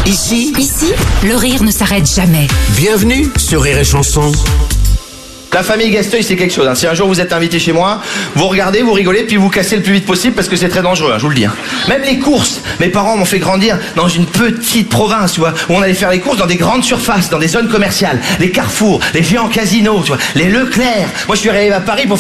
Ici, le rire ne s'arrête jamais. bienvenue sur Rire et Chanson. La famille Gasteuil, c'est quelque chose. Si un jour vous êtes invité chez moi, vous regardez, vous rigolez, puis vous cassez le plus vite possible parce que c'est très dangereux, je vous le dis. Même les courses. Mes parents m'ont fait grandir dans une petite province, tu vois, où on allait faire les courses dans des grandes surfaces, dans des zones commerciales, les carrefours, les géants casinos, tu vois, les Leclerc. Moi, je suis arrivé à Paris pour faire